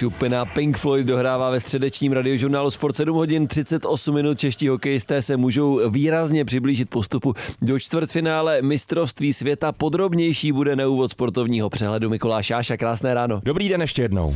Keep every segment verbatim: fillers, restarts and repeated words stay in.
Skupina Pink Floyd dohrává ve středečním radiožurnálu Sport sedm hodin třicet osm minut. Čeští hokejisté se můžou výrazně přiblížit postupu do čtvrtfinále mistrovství světa. Podrobnější bude na úvod sportovního přehledu Mikuláš Jáša. Krásné ráno. Dobrý den ještě jednou.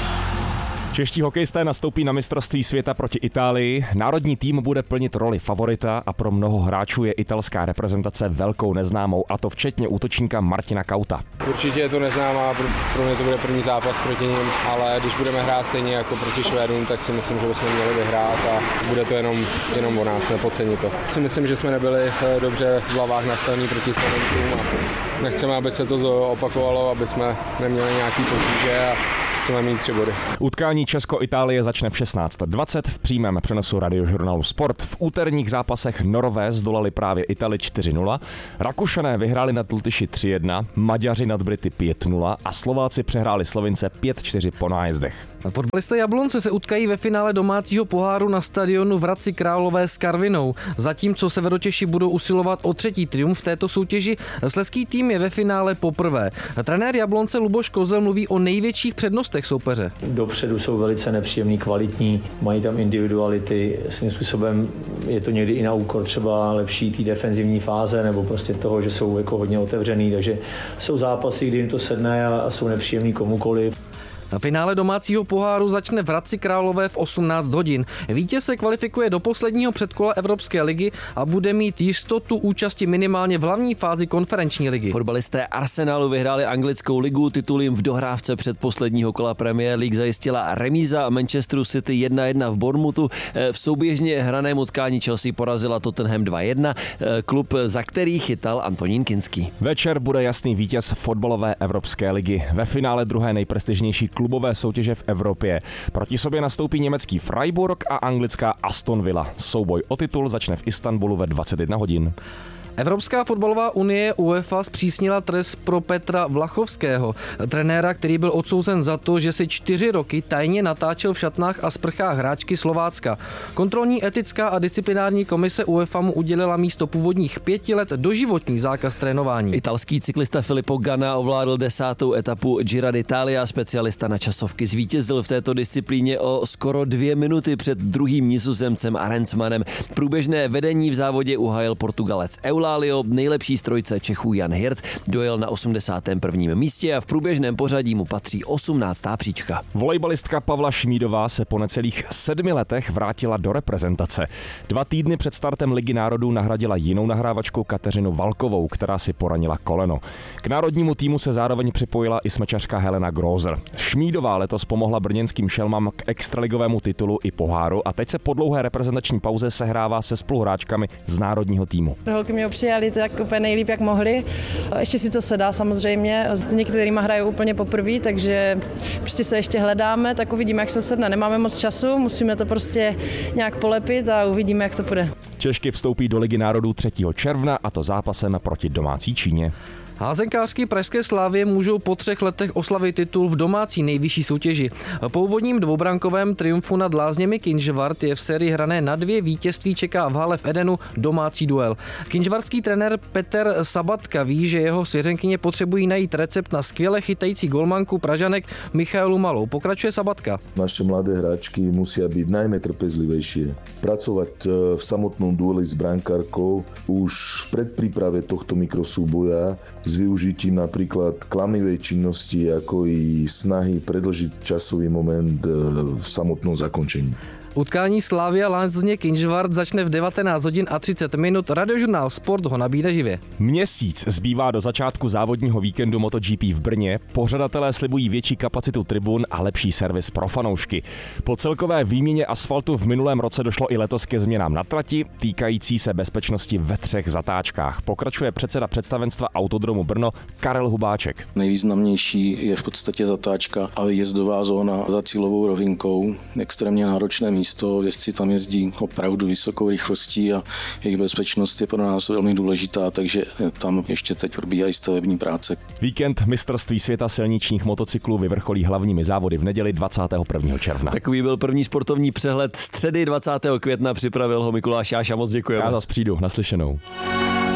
Čeští hokejisté nastoupí na mistrovství světa proti Itálii. Národní tým bude plnit roli favorita a pro mnoho hráčů je italská reprezentace velkou neznámou, a to včetně útočníka Martina Kauta. Určitě je to neznámá, pro mě to bude první zápas proti nim, ale když budeme hrát stejně jako proti Švédům, tak si myslím, že bychom měli vyhrát a bude to jenom, jenom o nás, nepodcenit to. Si myslím, že jsme nebyli dobře v hlavách nastavení proti Slovencům a nechceme, aby se to opakovalo, aby jsme neměli nějaký potíže a chceme mít tři body. Utkání Česko-Itálie začne v šestnáct dvacet v přímém přenosu radiožurnálu Sport. V úterních zápasech Norové zdolali právě Itali čtyři nula, Rakušané vyhráli nad Lotyši tři jedna, Maďaři nad Brity pět nula a Slováci přehráli Slovince pět čtyři po nájezdech. Fotbalisté Jablonce se utkají ve finále domácího poháru na stadionu v Hradci Králové s Karvinou. Zatímco Severočeši budou usilovat o třetí triumf v této soutěži, slezský tým je ve finále poprvé. Trenér Jablonce Luboš Kozel mluví o největších přednostech soupeře. Dopředu jsou velice nepříjemný, kvalitní, mají tam individuality, svým způsobem je to někdy i na úkor třeba lepší té defenzivní fáze nebo prostě toho, že jsou jako hodně otevřený, takže jsou zápasy, kdy jim to sedne a jsou nepříjemný komukoliv. Na finále domácího poháru začne v Hradci Králové v osmnáct hodin. Vítěz se kvalifikuje do posledního předkola Evropské ligy a bude mít jistotu účasti minimálně v hlavní fázi konferenční ligy. Fotbalisté Arsenalu vyhráli anglickou ligu, titul jim v dohrávce předposledního kola Premier League zajistila remíza Manchesteru City jedna jedna v Bournemouthu. V souběžně hraném utkání Chelsea porazila Tottenham dva jedna, klub, za který chytal Antonín Kinský. Večer bude jasný vítěz fotbalové Evropské ligy. Ve finále druhé nejprestižnější klubové soutěže v Evropě. Proti sobě nastoupí německý Freiburg a anglická Aston Villa. Souboj o titul začne v Istanbulu ve dvacet jedna hodin. Evropská fotbalová unie UEFA zpřísnila trest pro Petra Vlachovského, trenéra, který byl odsouzen za to, že si čtyři roky tajně natáčel v šatnách a sprchách hráčky Slovácka. Kontrolní, etická a disciplinární komise UEFA mu udělila místo původních pěti let doživotní zákaz trénování. Italský cyklista Filippo Ganna ovládl desátou etapu Gira d'Italia, specialista na časovky zvítězil v této disciplíně o skoro dvě minuty před druhým Nizozemcem Arensmanem. Průběžné vedení v závodě uhájil Portugalec Eula. Nejlepší strojce Čechů Jan Hirt dojel na osmdesátém prvním místě a v průběžném pořadí mu patří osmnáctá příčka. Volejbalistka Pavla Šmídová se po necelých sedmi letech vrátila do reprezentace. Dva týdny před startem Ligy národů nahradila jinou nahrávačku Kateřinu Valkovou, která si poranila koleno. K národnímu týmu se zároveň připojila i smečařka Helena Grozer. Šmídová letos pomohla brněnským šelmám k extraligovému titulu i poháru a teď se po dlouhé reprezentační pauze sehrává se spoluhráčkami z národního týmu. Holky mě přijali tak úplně nejlíp, jak mohli. Ještě si to sedá samozřejmě. Některýma hrajou úplně poprvé, takže prostě se ještě hledáme, tak uvidíme, jak se sedne. Nemáme moc času, musíme to prostě nějak polepit a uvidíme, jak to půjde. Češky vstoupí do Ligy národů třetího června a to zápasem proti domácí Číně. Házenkářky pražské Slávie můžou po třech letech oslavit titul v domácí nejvyšší soutěži. Po úvodním dvoubrankovém triumfu nad Lázněmi Kynžvart je v sérii hrané na dvě vítězství čeká v hale v Edenu domácí duel. Kynžvartský trenér Petr Sabatka ví, že jeho svěřenkyně potřebují najít recept na skvěle chytající golmanku Pražanek Michailu Malou. Pokračuje Sabatka. Naše mladé hráčky musia byť najmä trpezlivejšie. Pracovať v samotnom dueli s brankárkou už v predpríprave tohto mikrosúboja s využitím napríklad klamlivej činnosti, ako i snahy predĺžiť časový moment v samotnom zakončení. Utkání Slavia Lázně Kynžvart začne v devatenáct hodin a třicet minut. Radiožurnál Sport ho nabídne živě. Měsíc zbývá do začátku závodního víkendu MotoGP v Brně. Pořadatelé slibují větší kapacitu tribun a lepší servis pro fanoušky. Po celkové výměně asfaltu v minulém roce došlo i letos ke změnám na trati, týkající se bezpečnosti ve třech zatáčkách. Pokračuje předseda představenstva Autodromu Brno Karel Hubáček. Nejvýznamnější je v podstatě zatáčka a jezdová zóna za cílovou rovinkou, extrémně náročné místo. Jezdci tam jezdí opravdu vysokou rychlostí a jejich bezpečnost je pro nás velmi důležitá, takže tam ještě teď probíhají stavební práce. Víkend mistrovství světa silničních motocyklů vyvrcholí hlavními závody v neděli dvacátého prvního června. Takový byl první sportovní přehled středy dvacátého května, připravil ho Mikuláš Jáša, moc děkujeme. Já zas přijdu, naslyšenou.